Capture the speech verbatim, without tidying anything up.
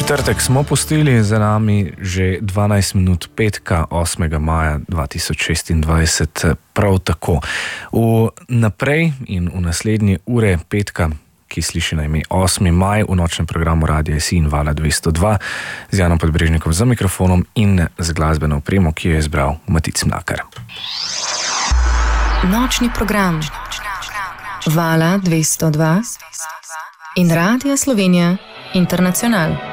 Četrtek smo pustili za nami že dvanajst minut petka, osmega maja dva tisoč šestindvajset, prav tako. V naprej in v naslednje ure petka, ki sliši na ime osmi maj, v nočnem programu Radia S I in Vala dvesto dva, z Janom Podbrežnikom za mikrofonom in z glasbeno opremo, ki jo je izbral Matic Mlakar. Nočni program Vala dvesto dva in Radia Slovenija Internacional.